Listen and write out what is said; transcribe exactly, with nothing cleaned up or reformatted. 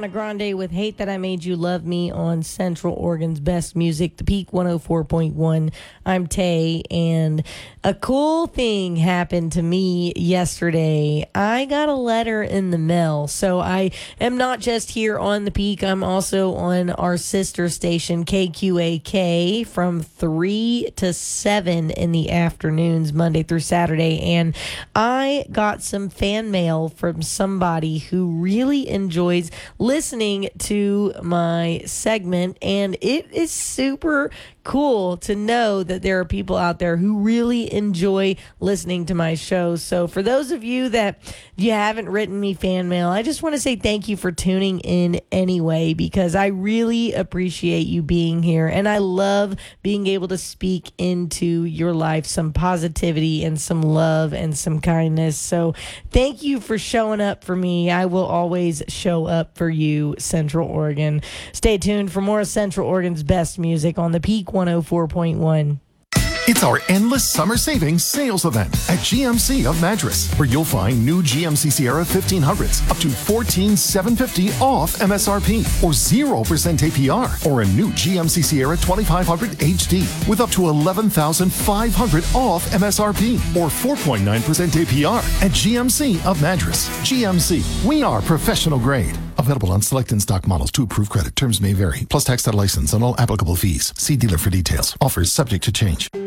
Ariana Grande with Hate That I Made You Love Me on Central Oregon's Best Music, The Peak one oh four point one. I'm Tay, and a cool thing happened to me yesterday. I got a letter in the mail, so I am not just here on The Peak. I'm also on our sister station, K Q A K, from three to seven in the afternoons, Monday through Saturday, and I got some fan mail from somebody who really enjoys listening to my segment, and it is super cool to know that there are people out there who really enjoy listening to my show. So for those of you that you haven't written me fan mail, I just want to say thank you for tuning in anyway, because I really appreciate you being here, and I love being able to speak into your life some positivity and some love and some kindness. So thank you for showing up for me. I will always show up for you, Central Oregon. Stay tuned for more of Central Oregon's best music on the Peak one oh four point one. It's our endless summer savings sales event at G M C of Madras, where you'll find new G M C Sierra fifteen hundreds up to fourteen thousand seven hundred fifty dollars off M S R P, or zero percent A P R, or a new G M C Sierra twenty-five hundred H D with up to eleven thousand five hundred dollars off M S R P, or four point nine percent A P R at G M C of Madras. G M C, we are professional grade. Available on select in-stock models to approved credit. Terms may vary. Plus tax, title, license, and all applicable fees. See dealer for details. Offers subject to change.